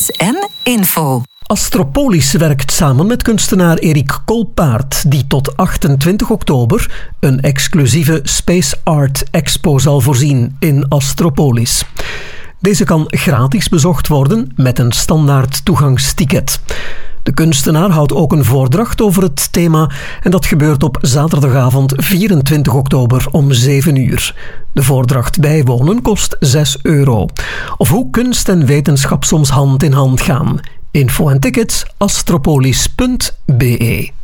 tips en info. Astropolis werkt samen met kunstenaar Erik Kolpaert, die tot 28 oktober een exclusieve Space Art Expo zal voorzien in Astropolis. Deze kan gratis bezocht worden met een standaard toegangsticket. De kunstenaar houdt ook een voordracht over het thema en dat gebeurt op zaterdagavond 24 oktober om 7 uur. De voordracht bijwonen kost €6. Of hoe kunst en wetenschap soms hand in hand gaan. Info en tickets astropolis.be